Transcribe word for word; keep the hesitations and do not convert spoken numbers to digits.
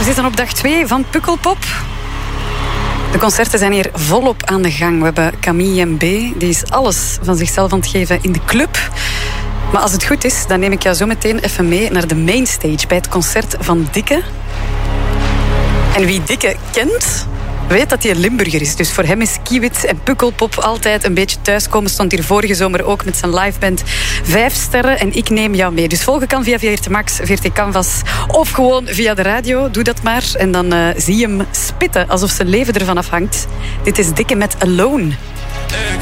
We zitten op dag twee van Pukkelpop. De concerten zijn hier volop aan de gang. We hebben Camille M B, die is alles van zichzelf aan het geven in de club. Maar als het goed is, dan neem ik jou zo meteen even mee naar de mainstage bij het concert van Dikke. En wie Dikke kent, weet dat hij een Limburger is. Dus voor hem is Kiewit en Pukkelpop altijd een beetje thuiskomen. Stond hier vorige zomer ook met zijn liveband Vijf Sterren. En ik neem jou mee. Dus volgen kan via V R T Max, V R T Canvas of gewoon via de radio. Doe dat maar. En dan uh, zie je hem spitten alsof zijn leven ervan afhangt. Dit is Dikke met Alone.